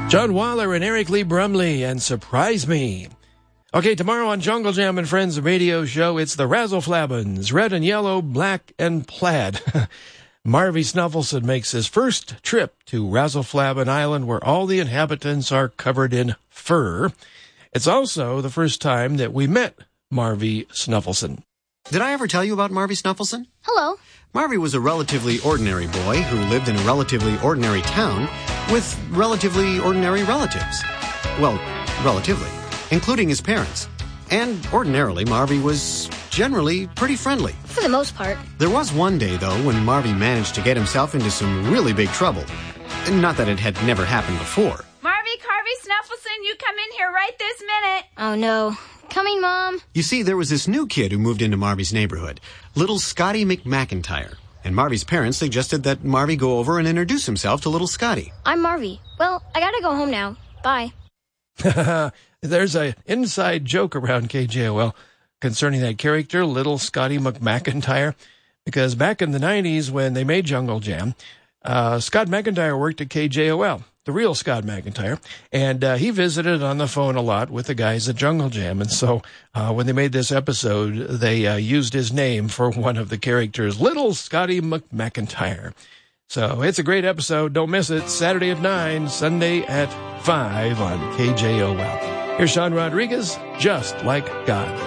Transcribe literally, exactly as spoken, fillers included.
John Waller and Eric Lee Brumley and Surprise Me. Okay, tomorrow on Jungle Jam and Friends radio show, it's the Razzle-Flabbins, red and yellow, black and plaid. Marvy Snuffleson makes his first trip to Razzle-Flabbin Island, where all the inhabitants are covered in fur. It's also the first time that we met Marvy Snuffleson. Did I ever tell you about Marvy Snuffleson? Hello. Marvy was a relatively ordinary boy who lived in a relatively ordinary town with relatively ordinary relatives. Well, relatively, including his parents. And ordinarily, Marvy was generally pretty friendly. For the most part. There was one day, though, when Marvy managed to get himself into some really big trouble. Not that it had never happened before. Marvy Carvey Snuffleson, you come in here right this minute. Oh, no. Coming, Mom. You see, there was this new kid who moved into Marvy's neighborhood, little Scotty McMcIntyre. And Marvy's parents suggested that Marvy go over and introduce himself to little Scotty. I'm Marvy. Well, I gotta go home now. Bye. There's an inside joke around K J O L concerning that character, little Scotty McMcIntyre, because back in the nineties when they made Jungle Jam, uh, Scott McIntyre worked at K J O L, the real Scott McIntyre, and uh, he visited on the phone a lot with the guys at Jungle Jam, and so uh, when they made this episode, they uh, used his name for one of the characters, little Scotty McMcIntyre. So it's a great episode. Don't miss it. Saturday at nine, Sunday at five on K J O L. Here's Sean Rodriguez, Just Like God.